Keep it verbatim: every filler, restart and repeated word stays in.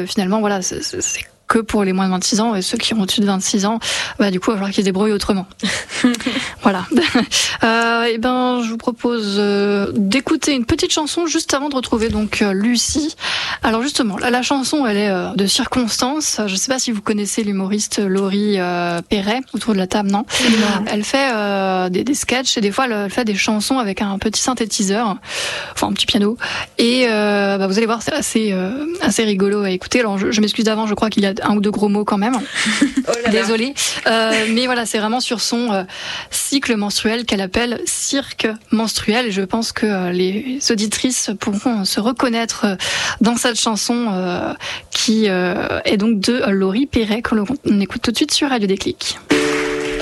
euh, finalement, voilà, c'est, c'est, c'est que pour les moins de vingt-six ans, et ceux qui ont au-dessus de vingt-six ans, bah, du coup, il va falloir qu'ils se débrouillent autrement. Voilà. Euh, et ben, je vous propose euh, d'écouter une petite chanson juste avant de retrouver donc euh, Lucie. Alors justement, là, la chanson, elle est euh, de circonstance. Je sais pas si vous connaissez l'humoriste Laurie euh, Perret, autour de la table, non? Non. Elle fait euh, des, des sketchs et des fois, elle, elle fait des chansons avec un petit synthétiseur, enfin un petit piano. Et euh, bah, vous allez voir, c'est assez, euh, assez rigolo à écouter. Alors, je, je m'excuse d'avant, je crois qu'il y a un ou deux gros mots quand même. Oh là là. Désolée. Euh, mais voilà, c'est vraiment sur son euh, cycle menstruel qu'elle appelle cirque menstruel. Et je pense que euh, les auditrices pourront se reconnaître euh, dans cette chanson euh, qui euh, est donc de Laurie Perret, que l'on écoute tout de suite sur Radio Déclic.